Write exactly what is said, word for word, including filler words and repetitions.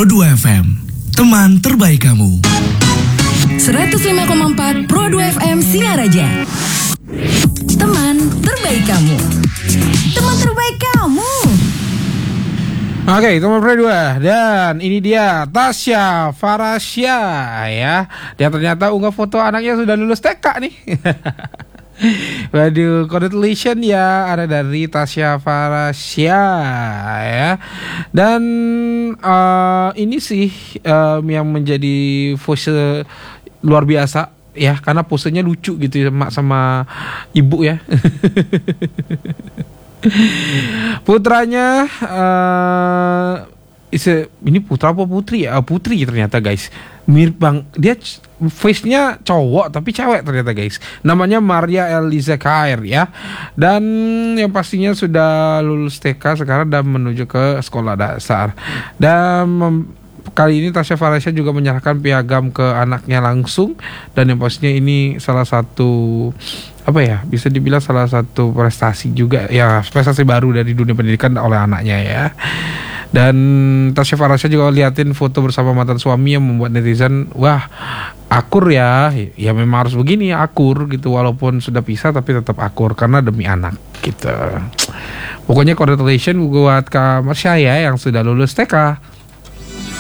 Pro dua F M, teman terbaik kamu. seratus lima koma empat Pro dua F M Singaraja. Teman terbaik kamu. Teman terbaik kamu. Oke, teman Pro dua. Dan ini dia Tasya Farasya ya. Dia ternyata unggah foto anaknya sudah lulus T K nih. Waduh, congratulations ya, ada dari Tasya Farasya ya. Dan uh, ini sih um, yang menjadi pose luar biasa ya, karena posenya lucu gitu sama, sama ibu ya. Putranya uh, ise, ini putra apa putri ya? Putri ternyata guys. Mirip bang, dia face-nya cowok tapi cewek ternyata guys. Namanya Maria Eliza Kair ya. Dan yang pastinya sudah lulus T K sekarang dan menuju ke sekolah dasar. Dan mem- kali ini Tasya Farasya juga menyerahkan piagam ke anaknya langsung. Dan yang pastinya ini salah satu, apa ya, bisa dibilang salah satu prestasi juga ya, prestasi baru dari dunia pendidikan oleh anaknya ya. Dan Tasya Farasya juga liatin foto bersama mantan suami yang membuat netizen, wah akur ya, ya memang harus begini akur gitu, walaupun sudah pisah tapi tetap akur karena demi anak gitu. Pokoknya congratulations buat Kak Marsha ya yang sudah lulus T K.